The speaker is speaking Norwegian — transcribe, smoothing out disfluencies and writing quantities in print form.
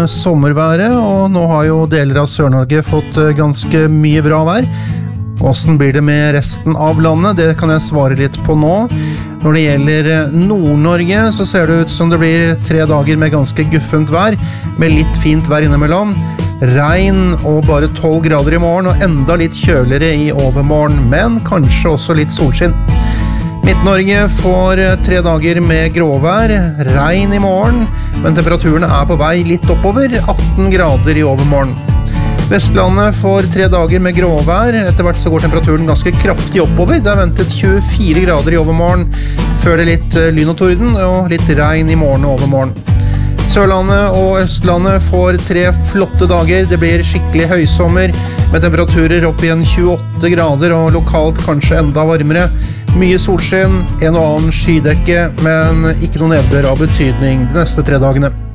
sommerværet, og nå har jo deler av Sør-Norge fått ganske mye bra vær. Hvordan blir det med resten av landet? Det kan jeg svare litt på nå. Når det gjelder Nord-Norge, så ser det ut som det blir 3 dager med ganske guffent vær, med litt fint vær innimellom. Regn og bare 12 grader i morgen, og enda litt kjøligere i overmorgen, men kanskje også litt solskinn. Midt-Norge får 3 dager med gråvær, regn i morgen, men temperaturene er på vei litt oppover, 18 grader i overmorgen. Vestlandet får 3 dager med gråvær, etter hvert så går temperaturen ganske kraftig oppover, det er ventet 24 grader i overmorgen, før det litt lyn og torden, og litt regn i morgen og overmorgen. Sørlandet og Østlandet får 3 flotte dager, det blir skikkelig høysommer, med temperaturer opp igjen 28 grader, og lokalt kanskje enda varmere. Mye solskinn, en og annen skydekke, men ikke noen nedbør av betydning de neste 3 dagene.